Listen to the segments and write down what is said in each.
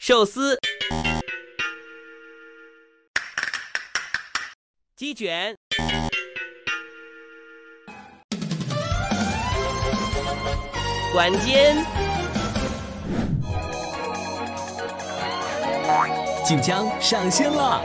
寿司、鸡卷、管煎。 晋江上线了！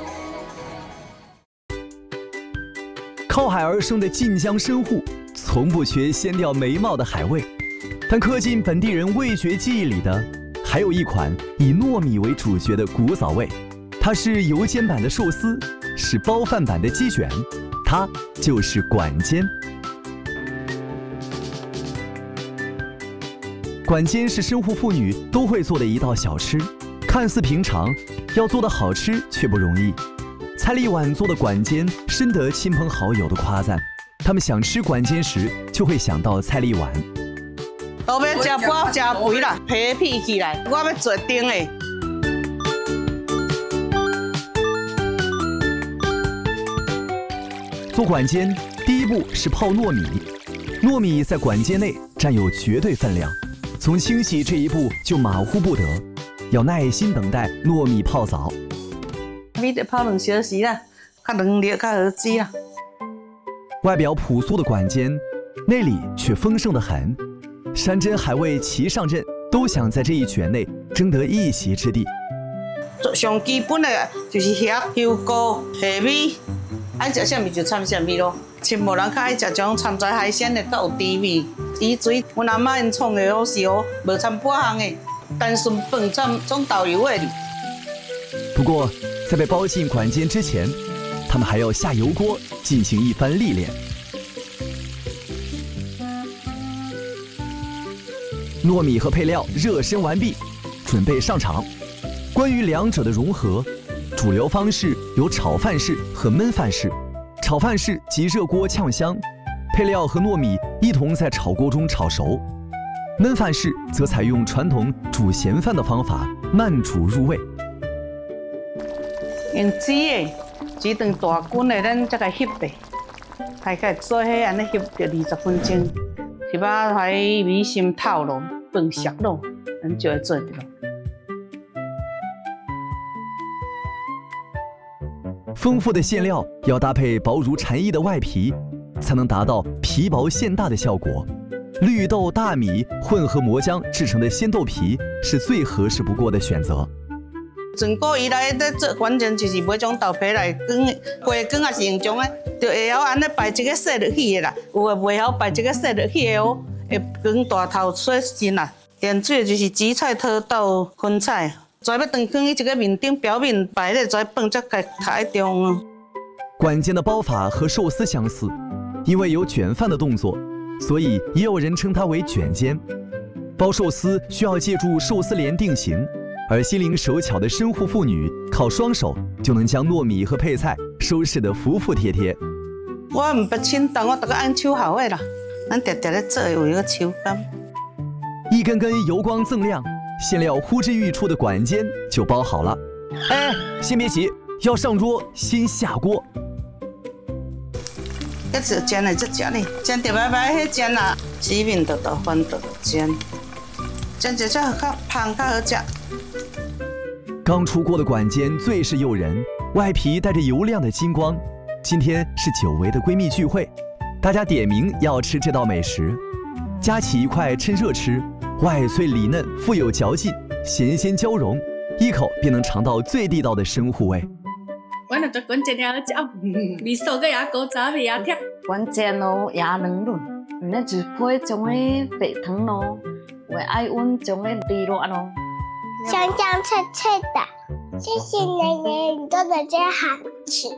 靠海而生的晋江生沪，从不缺鲜调美貌的海味，但刻进本地人味觉记忆里的，还有一款以糯米为主角的古早味。它是油煎版的寿司，是包饭版的鸡卷，它就是管煎。管煎是生沪妇女都会做的一道小吃，看似平常，要做得好吃却不容易。蔡丽婉做的管煎深得亲朋好友的夸赞，他们想吃管煎时就会想到蔡丽婉。 都要吃饱吃肥啦，皮片起来，我要做丁的。 做管煎第一步是泡糯米，糯米在管煎内占有绝对分量，从清洗这一步就马虎不得，要耐心等待糯米泡澡。 米得泡2小时啦，较软裂较好吃啦。 外表朴素的管煎，内里却丰盛得很。山珍海味齐上阵，都想在这一卷内争得一席之地。 上基本的就是虾、香菇、虾米，爱食啥物就掺啥物咯。像无人较爱食种掺在海鲜的，较有滋味。鱼水，阮阿妈因创的好是哦，无掺半项的，单纯饭掺种豆油的。 不过，在被包进管煎之前，他们还要下油锅进行一番历练。糯米和配料热身完毕，准备上场。关于两者的融合，主流方式有炒饭式和焖饭式。炒饭式即热锅呛香，配料和糯米一同在炒锅中炒熟；焖饭式则采用传统煮咸饭的方法，慢煮入味。 用煮的，煮长大滚的，咱才个翕的，大概做伙安尼翕着20分钟，翕啊还米心透咯，饭熟咯，咱就会做着咯。 丰富的馅料要搭配薄如蝉翼的外皮，才能达到皮薄馅大的效果。绿豆、大米混合磨浆制成的鲜豆皮是最合适不过的选择。 全国以来在做管煎就是买种豆皮来卷，花卷也是用种的，就会晓安尼摆一个洗落去的啦。有诶袂晓摆一个洗落去的哦，会卷大头水筋啦。点缀就是紫菜、土豆、粉菜。跩要长放伊一个面顶，表面摆咧跩饭才该插在中哦。 管煎的包法和寿司相似，因为有卷饭的动作，所以也有人称它为卷煎。包寿司需要借助寿司帘定型，而心灵手巧的生沪妇女靠双手就能将糯米和配菜收拾得服服帖帖。 我唔捌称重，我大概按手好诶啦。咱常常咧做有一个手感。 一根根油光锃亮，馅料呼之欲出的管煎就包好了。哎，先别急，要上桌先下锅。 一直煎的才食哩，煎着摆摆迄煎啦，洗面豆豆、翻豆豆煎，煎着才较香较好食。 刚出锅的管煎最是诱人，外皮带着油亮的金光。今天是久违的闺蜜聚会，大家点名要吃这道美食，夹起一块趁热吃。外脆里嫩，富有嚼劲，咸鲜交融，一口便能尝到最地道的生沪味。 我那做管煎也好食，味素个也古早味也甜。 管煎咯也软软，那就配种个白糖咯，我爱温种个地肉咯。 香香脆脆的，谢谢奶奶，你做的真好吃。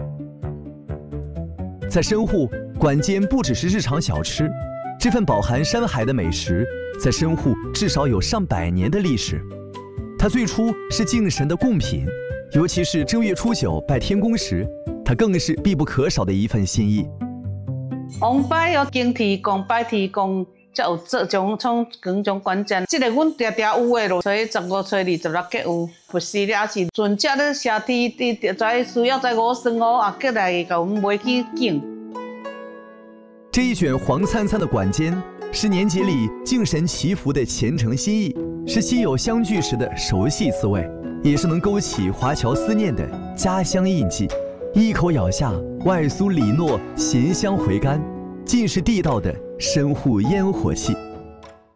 在生沪，管煎不只是日常小吃，这份饱含山海的美食，在生沪至少有上百年的历史。它最初是敬神的贡品，尤其是正月初9拜天公时，它更是必不可少的一份心意。 王拜要敬天公、拜天公，才有做种管煎。这个阮常常有的咯，初15、初26节有，不是了是船只咧下天，在需要在5算哦，啊，过来甲阮买去敬。 这一卷黄灿灿的管煎是年节里敬神祈福的虔诚心意，是亲友相聚时的熟悉滋味，也是能勾起华侨思念的家乡印记。一口咬下，外酥里糯，咸香回甘，尽是地道的深沪烟火气。